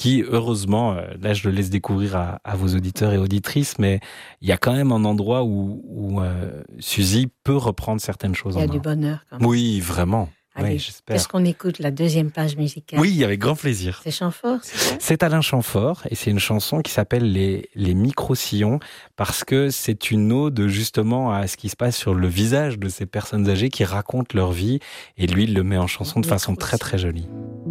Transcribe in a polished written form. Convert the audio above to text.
qui, heureusement, là je le laisse découvrir à vos auditeurs et auditrices, mais il y a quand même un endroit où Suzy peut reprendre certaines choses Il y en a du main. bonheur quand même. Oui, vraiment. Allez, Oui, qu'est-ce j'espère. qu'on écoute, la deuxième page musicale? Oui, avec grand plaisir. C'est Chamfort, c'est ça? C'est Alain Chamfort et c'est une chanson qui s'appelle les micro-sillons parce que c'est une ode justement à ce qui se passe sur le visage de ces personnes âgées qui racontent leur vie et lui il le met en chanson de façon très très jolie.